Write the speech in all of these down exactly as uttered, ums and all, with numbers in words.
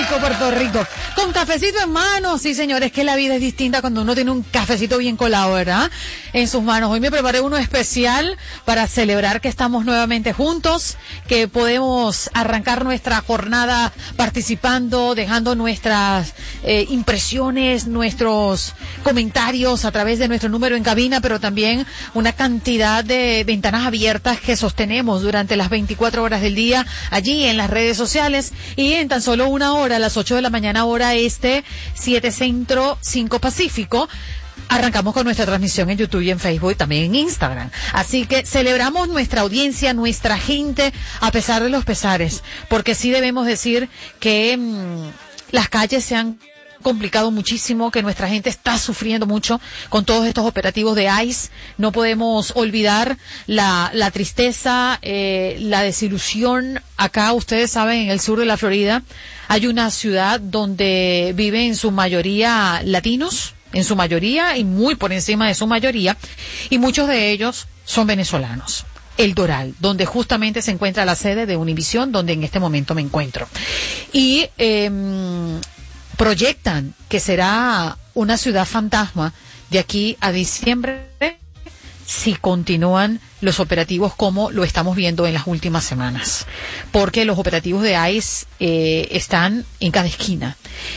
Rico, Puerto Rico. Con cafecito en mano, sí señores, que la vida es distinta cuando uno tiene un cafecito bien colado, ¿verdad? En sus manos. Hoy me preparé uno especial para celebrar que estamos nuevamente juntos, que podemos arrancar nuestra jornada participando, dejando nuestras eh, impresiones, nuestros comentarios a través de nuestro número en cabina, pero también una cantidad de ventanas abiertas que sostenemos durante las veinticuatro horas del día allí en las redes sociales, y en tan solo una hora, a las ocho de la mañana hora este, siete centro, cinco pacífico, arrancamos con nuestra transmisión en YouTube y en Facebook y también en Instagram. Así que celebramos nuestra audiencia, nuestra gente, a pesar de los pesares, porque sí debemos decir que mmm, las calles se han complicado muchísimo, que nuestra gente está sufriendo mucho con todos estos operativos de ICE. No podemos olvidar la, la tristeza, eh, la desilusión. Acá, ustedes saben, en el sur de la Florida hay una ciudad donde viven en su mayoría latinos, en su mayoría y muy por encima de su mayoría, y muchos de ellos son venezolanos. El Doral, donde justamente se encuentra la sede de Univisión, donde en este momento me encuentro. Y eh, proyectan que será una ciudad fantasma de aquí a diciembre si continúan los operativos como lo estamos viendo en las últimas semanas, porque los operativos de ICE eh, están en cada esquina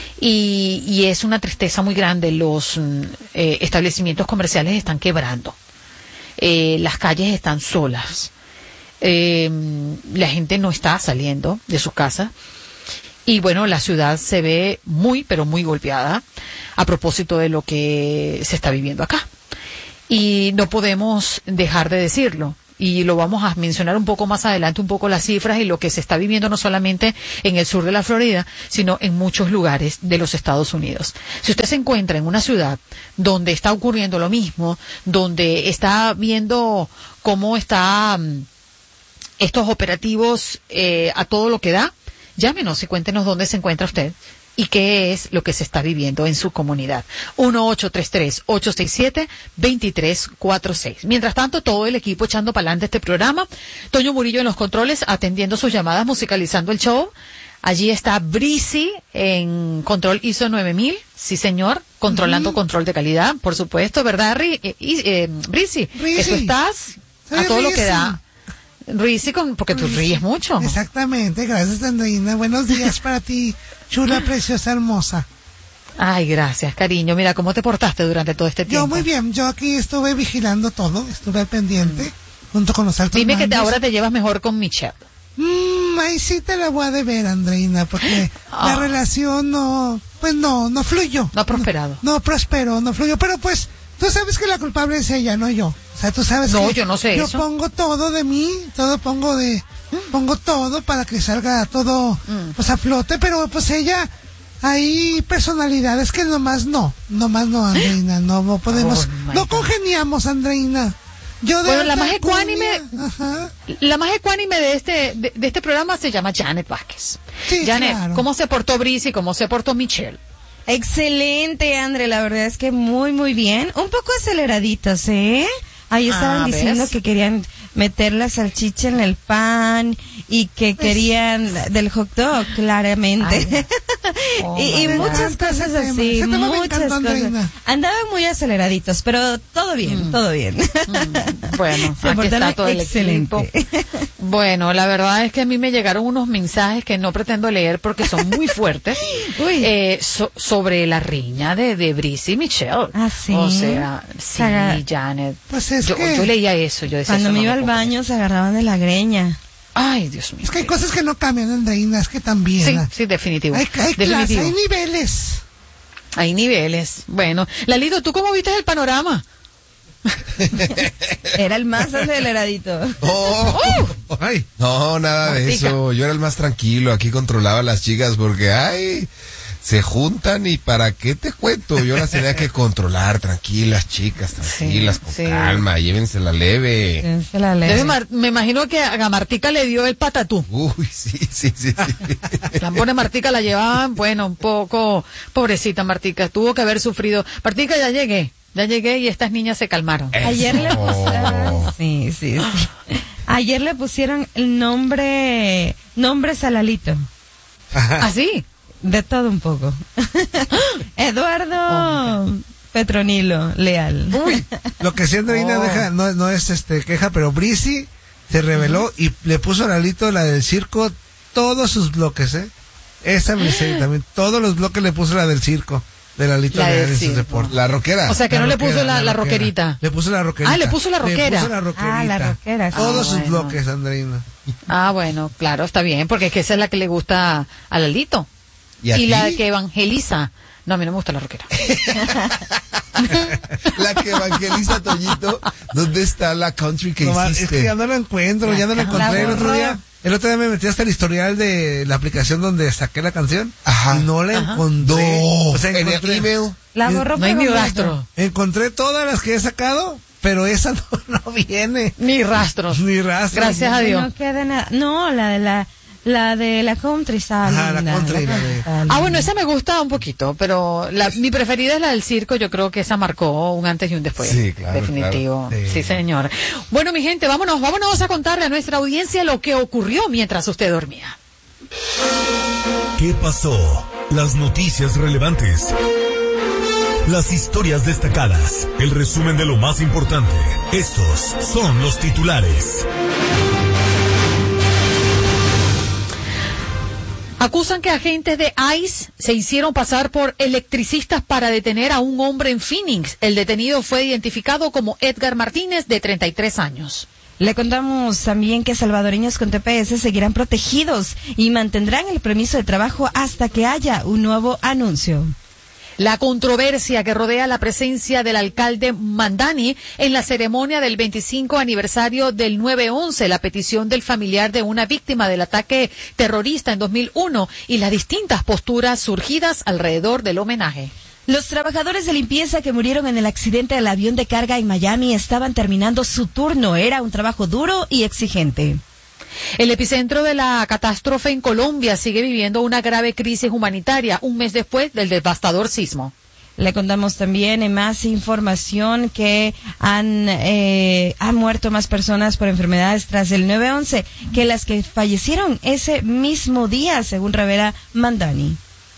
y, y es una tristeza muy grande. Los eh, establecimientos comerciales están quebrando, eh, las calles están solas, eh, la gente no está saliendo de sus casas. Y bueno, la ciudad se ve muy, pero muy golpeada a propósito de lo que se está viviendo acá. Y no podemos dejar de decirlo. Y lo vamos a mencionar un poco más adelante, un poco las cifras y lo que se está viviendo no solamente en el sur de la Florida, sino en muchos lugares de los Estados Unidos. Si usted se encuentra en una ciudad donde está ocurriendo lo mismo, donde está viendo cómo está um, estos operativos eh, a todo lo que da, llámenos y cuéntenos dónde se encuentra usted y qué es lo que se está viviendo en su comunidad. uno ocho tres tres, ocho seis siete, dos tres cuatro seis. Mientras tanto, todo el equipo echando para adelante este programa. Toño Murillo en los controles, atendiendo sus llamadas, musicalizando el show. Allí está Breezy en control I S O nueve mil, sí señor, controlando uh-huh. control de calidad, por supuesto, ¿verdad, Ri- eh, eh, Breezy? Que tú estás a todo lo que da. Ríes con, porque tú ríes mucho. Exactamente, gracias Andreina. Buenos días para ti, chula, preciosa, hermosa. Ay, gracias, cariño. Mira, ¿cómo te portaste durante todo este tiempo? Yo muy bien, yo aquí estuve vigilando todo, estuve al pendiente, mm. junto con los altos Dime mandos. Que te, ahora te llevas mejor con Michelle. Mm, ahí sí te la voy a deber, Andreina, porque oh. la relación no, pues no, no fluyó. No ha prosperado. No, no prosperó, no fluyó, pero pues tú sabes que la culpable es ella, no yo. O sea, tú sabes no, que yo no sé yo eso. pongo todo de mí, todo pongo de, pongo todo para que salga todo, mm. pues a flote, pero pues ella, hay personalidades que nomás no, nomás no, Andreina, no, no podemos, oh, no congeniamos, Andreina. Yo de bueno, la más ecuánime, ajá. la más ecuánime de este, de, de este programa se llama Janet Vázquez. Sí, Janet, claro. ¿cómo se portó Brice y cómo se portó Michelle? Excelente, Andre, la verdad es que muy, muy bien. Un poco aceleraditos, ¿eh? Ahí estaban ah, diciendo ¿ves? Que querían meter la salchicha en el pan y que querían del hot dog, claramente. Oh, y, y muchas cosas así, muchas cosas. Andaban muy aceleraditos, pero todo bien, mm. todo bien. Mm. Bueno, se aquí está todo el excelente. Equipo. Bueno, la verdad es que a mí me llegaron unos mensajes que no pretendo leer porque son muy fuertes eh, so, sobre la riña de, de Brice y Michelle. Ah, sí. O sea, sí, Saga. Janet. Pues es yo, que yo leía eso, yo decía cuando eso me no iba me al baño creer. Se agarraban de la greña. Ay, Dios mío. Es que hay cosas que no cambian, Andreina, es que también. Sí, sí, definitivo. Hay, hay definitivo. Clase, hay niveles. Hay niveles. Bueno, Lalito, ¿tú cómo viste el panorama? Era el más aceleradito. Oh, oh. Ay, no, nada Martica. De eso. Yo era el más tranquilo. Aquí controlaba a las chicas porque, ay, se juntan y para qué te cuento. Yo las tenía que controlar. Tranquilas, chicas, tranquilas, sí, con sí. calma. Llévensela leve. Llévensela leve. Mar- me imagino que a Martica le dio el patatú. Uy, sí, sí, sí. sí. La pobre Martica la llevaban, bueno, un poco. Pobrecita Martica, tuvo que haber sufrido. Martica, ya llegué. Ya llegué y estas niñas se calmaron. Eso. Ayer le pusieron, sí, sí, sí. Ayer le pusieron el nombre, nombre Salalito. ¿Ah, sí? De todo un poco. Eduardo oh, Petronilo Leal. Uy, lo que sí Andreina oh. deja, no, no es este queja, pero Brisi se reveló uh-huh. y le puso a Lalito, la del circo, todos sus bloques, ¿eh? Esa miseria también, todos los bloques le puso la del circo. De la lista de sus deportes. La rockera. O sea que la no rockera, le puso la, la, la roquerita. Le puso la roquerita. Ah, le puso la roquera. Le puso la roquerita. Ah, la roquera. Todos ah, sus bueno. bloques, Andreina. Ah, bueno, claro, está bien, porque es que esa es la que le gusta a Lalito. ¿Y, a y ti? la que evangeliza. No, a mí no me gusta la roquera. La que evangeliza, Toñito. ¿Dónde está la country que no, hiciste? Es que ya no lo encuentro, la ya no lo encontré el otro día. El otro día me metí hasta el historial de la aplicación donde saqué la canción. Ajá. Y no la Ajá. encontré. No, o sea, en encontré, el email. La borró no hay ni rastro. completo. Encontré todas las que he sacado, pero esa no, no viene. Ni rastros. Ni rastros. Gracias a Dios. No queda nada. No, la de la, la de la country está Ajá, la linda, country, la de- country está Ah, bueno, linda. esa me gusta un poquito, pero la, mi preferida es la del circo. Yo creo que esa marcó un antes y un después. Sí, claro, Definitivo. claro. Sí. Sí. señor. Bueno, mi gente, vámonos, vámonos a contarle a nuestra audiencia lo que ocurrió mientras usted dormía. ¿Qué pasó? Las noticias relevantes. Las historias destacadas. El resumen de lo más importante. Estos son los titulares. Acusan que agentes de ICE se hicieron pasar por electricistas para detener a un hombre en Phoenix. El detenido fue identificado como Edgar Martínez, de treinta y tres años. Le contamos también que salvadoreños con T P S seguirán protegidos y mantendrán el permiso de trabajo hasta que haya un nuevo anuncio. La controversia que rodea la presencia del alcalde Mandani en la ceremonia del veinticinco aniversario del nueve once, la petición del familiar de una víctima del ataque terrorista en dos mil uno y las distintas posturas surgidas alrededor del homenaje. Los trabajadores de limpieza que murieron en el accidente del avión de carga en Miami estaban terminando su turno. Era un trabajo duro y exigente. El epicentro de la catástrofe en Colombia sigue viviendo una grave crisis humanitaria un mes después del devastador sismo. Le contamos también en más información que han, eh, han muerto más personas por enfermedades tras el nueve once que las que fallecieron ese mismo día, según revela Mandani.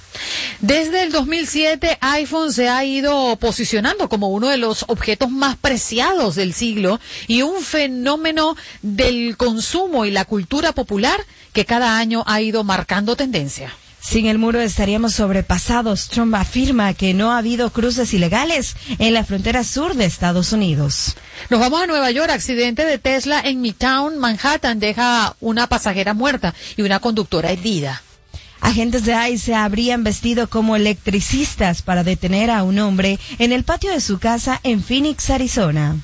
Desde el dos mil siete, iPhone se ha ido posicionando como uno de los objetos más preciados del siglo y un fenómeno del consumo y la cultura popular que cada año ha ido marcando tendencia. Sin el muro estaríamos sobrepasados. Trump afirma que no ha habido cruces ilegales en la frontera sur de Estados Unidos. Nos vamos a Nueva York. Accidente de Tesla en Midtown, Manhattan, deja una pasajera muerta y una conductora herida. Agentes de ICE se habrían vestido como electricistas para detener a un hombre en el patio de su casa en Phoenix, Arizona.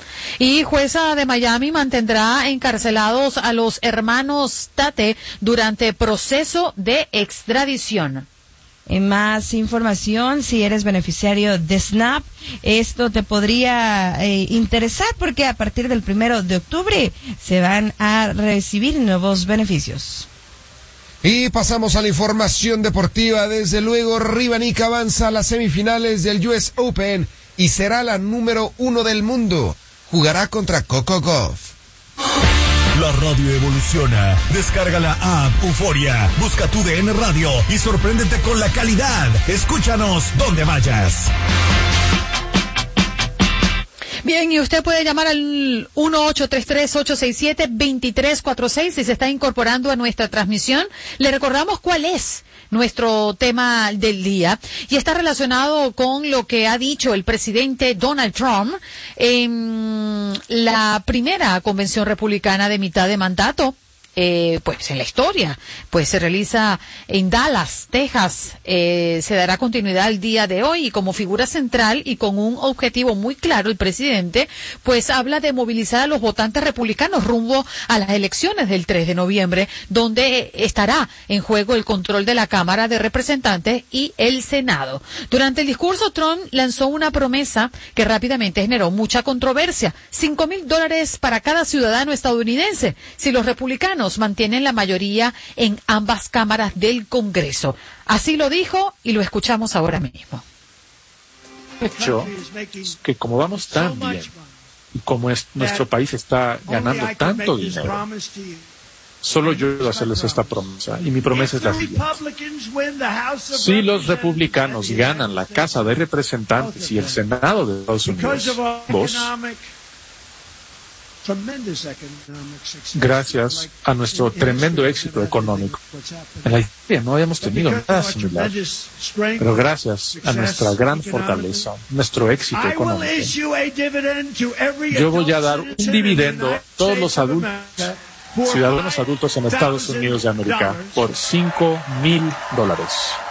Y jueza de Miami mantendrá encarcelados a los hermanos Tate durante proceso de extradición. En más información, si eres beneficiario de SNAP, esto te podría eh, interesar porque a partir del primero de octubre se van a recibir nuevos beneficios. Y pasamos a la información deportiva. Desde luego, Rivanica avanza a las semifinales del U S Open y será la número uno del mundo. Jugará contra Coco Gauff. La radio evoluciona. Descarga la app Euforia. Busca tu D N Radio y sorpréndete con la calidad. Escúchanos donde vayas. Bien, y usted puede llamar al uno ocho tres tres, ocho seis siete, dos tres cuatro seis si se está incorporando a nuestra transmisión. Le recordamos cuál es nuestro tema del día y está relacionado con lo que ha dicho el presidente Donald Trump en la primera convención republicana de mitad de mandato. Eh, pues en la historia, pues se realiza en Dallas, Texas, eh, se dará continuidad el día de hoy y como figura central y con un objetivo muy claro el presidente, pues habla de movilizar a los votantes republicanos rumbo a las elecciones del tres de noviembre, donde estará en juego el control de la Cámara de Representantes y el Senado. Durante el discurso, Trump lanzó una promesa que rápidamente generó mucha controversia: cinco mil dólares para cada ciudadano estadounidense si los republicanos mantienen la mayoría en ambas cámaras del Congreso. Así lo dijo y lo escuchamos ahora mismo. Hecho que como vamos tan bien y como es, nuestro país está ganando tanto dinero, Solo yo puedo hacerles esta promesa, y mi promesa es la siguiente. Si los republicanos ganan la Casa de Representantes y el Senado de Estados Unidos, vos, gracias a nuestro tremendo éxito económico, en la historia no habíamos tenido nada similar, pero gracias a nuestra gran fortaleza, nuestro éxito económico, yo voy a dar un dividendo a todos los adultos, ciudadanos adultos en Estados Unidos de América, por cinco mil dólares.